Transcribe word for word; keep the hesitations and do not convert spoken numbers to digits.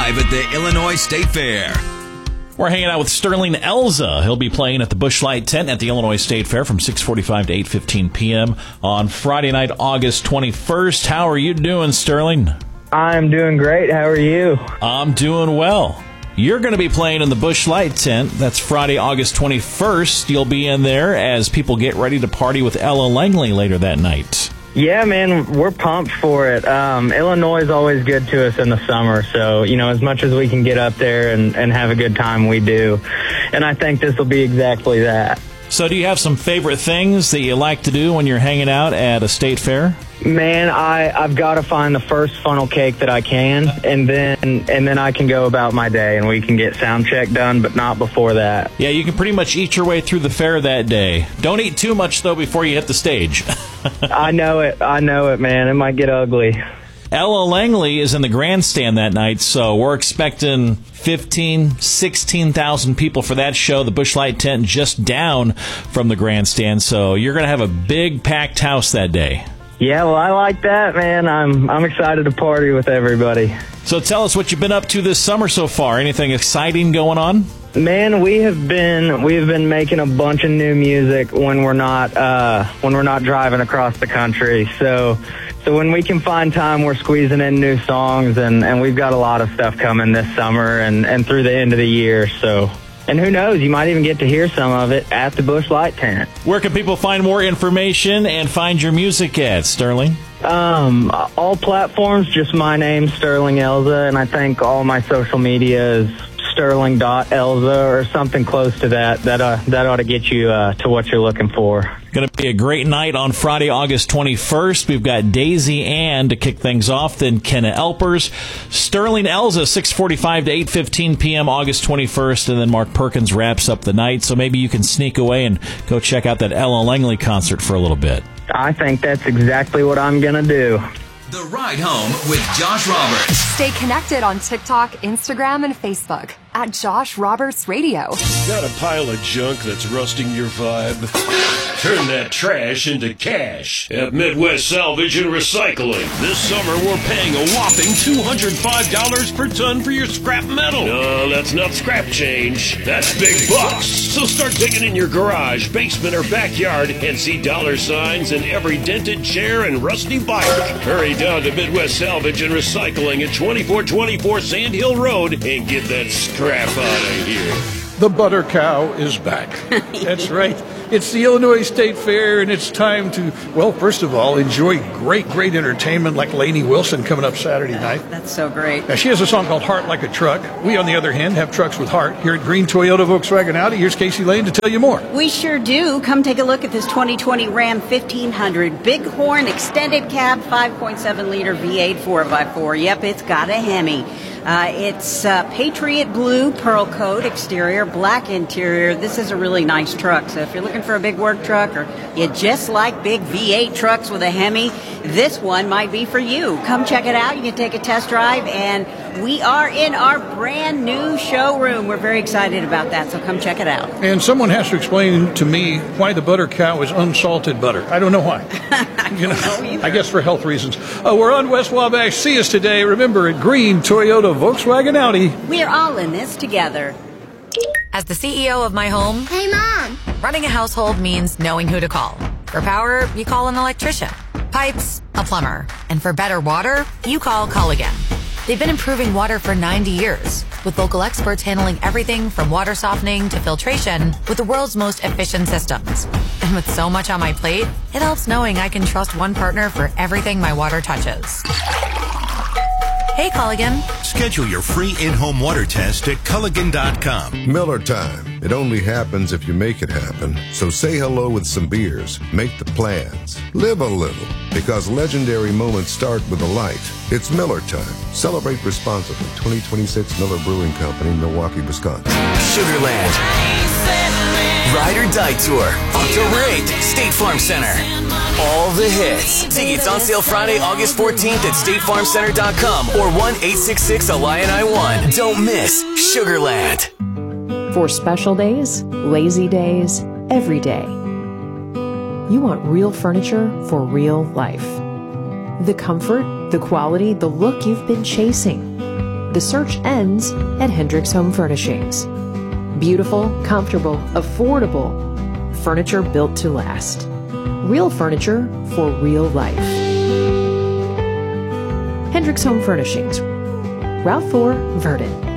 live at the Illinois State Fair. We're hanging out with Sterling Elza. He'll be playing at the Busch Light Tent at the Illinois State Fair from six forty-five to eight fifteen p.m. on Friday night, August twenty-first. How are you doing, Sterling? I'm doing great. How are you? I'm doing well. You're going to be playing in the Busch Light Tent. That's Friday, August twenty-first. You'll be in there as people get ready to party with Ella Langley later that night. Yeah, man, we're pumped for it. Um, Illinois is always good to us in the summer, so, you know, as much as we can get up there and, and have a good time, we do. And I think this will be exactly that. So do you have some favorite things that you like to do when you're hanging out at a state fair? Man, I, I've got to find the first funnel cake that I can, and then and then I can go about my day, and we can get sound check done, but not before that. Yeah, you can pretty much eat your way through the fair that day. Don't eat too much, though, before you hit the stage. I know it. I know it, man. It might get ugly. Ella Langley is in the grandstand that night, so we're expecting fifteen, sixteen thousand people for that show. The Busch Light Tent just down from the grandstand, so you're going to have a big packed house that day. Yeah, well, I like that, man. I'm I'm excited to party with everybody. So tell us what you've been up to this summer so far. Anything exciting going on? Man, we have been we have been making a bunch of new music when we're not uh, when we're not driving across the country. So so when we can find time, we're squeezing in new songs, and, and we've got a lot of stuff coming this summer and, and through the end of the year. So. And who knows, you might even get to hear some of it at the Busch Light Tent. Where can people find more information and find your music at, Sterling? Um, all platforms, just my name, Sterling Elza, and I think all my social media is sterling dot elza or something close to that. That, uh, that ought to get you uh, to what you're looking for. Going to be a great night on Friday, August twenty-first. We've got Daisy Ann to kick things off, then Kenna Elpers. Sterling Elza, six forty-five to eight fifteen p.m. August twenty-first, and then Mark Perkins wraps up the night. So maybe you can sneak away and go check out that Ella Langley concert for a little bit. I think that's exactly what I'm going to do. The Ride Home with Josh Roberts. Stay connected on TikTok, Instagram, and Facebook at Josh Roberts Radio. Got a pile of junk that's rusting your vibe? Turn that trash into cash at Midwest Salvage and Recycling. This summer, we're paying a whopping two hundred five dollars per ton for your scrap metal. No, that's not scrap change. That's big bucks. So start digging in your garage, basement, or backyard and see dollar signs in every dented chair and rusty bike. Hurry down to Midwest Salvage and Recycling at twenty-four twenty-four Sand Hill Road and get that scrap out of here. The butter cow is back. That's right. It's the Illinois State Fair, and it's time to, well, first of all, enjoy great, great entertainment like Lainey Wilson coming up Saturday night. That's so great. Now, she has a song called Heart Like a Truck. We, on the other hand, have trucks with heart. Here at Green Toyota Volkswagen Audi, here's Casey Lane to tell you more. We sure do. Come take a look at this twenty twenty Ram fifteen hundred Bighorn Extended Cab five point seven liter V eight four by four. Yep, it's got a Hemi. Uh, it's uh, Patriot Blue Pearl Coat exterior, black interior. This is a really nice truck. So if you're looking for a big work truck or you just like big V eight trucks with a Hemi, this one might be for you. Come check it out. You can take a test drive, and we are in our brand new showroom. We're very excited about that, so come check it out. And someone has to explain to me why the butter cow is unsalted butter. I don't know why. I you know, don't know either. I guess for health reasons. Uh, we're on West Wabash. See us today. Remember, at Green Toyota Volkswagen Audi. We are all in this together. As the C E O of my home, Hey, Mom! running a household means knowing who to call. For power, you call an electrician. Pipes, a plumber. And for better water, you call Culligan. They've been improving water for ninety years, with local experts handling everything from water softening to filtration with the world's most efficient systems. And with so much on my plate, it helps knowing I can trust one partner for everything my water touches. Hey, Culligan. Schedule your free in-home water test at Culligan dot com. Miller time. It only happens if you make it happen. So say hello with some beers. Make the plans. Live a little. Because legendary moments start with a light. It's Miller time. Celebrate responsibly. twenty twenty-six Miller Brewing Company, Milwaukee, Wisconsin. Sugarland. Ride or Die Tour. October eighth, State Farm Center. All the hits. Tickets on sale Friday, August fourteenth at state farm center dot com or one eight six six Illini one. Don't miss Sugarland. For special days, lazy days, every day. You want real furniture for real life. The comfort, the quality, the look you've been chasing. the search ends at Hendricks Home Furnishings. Beautiful, comfortable, affordable furniture built to last. Real furniture for real life. Hendricks Home Furnishings, Route four, Verdon.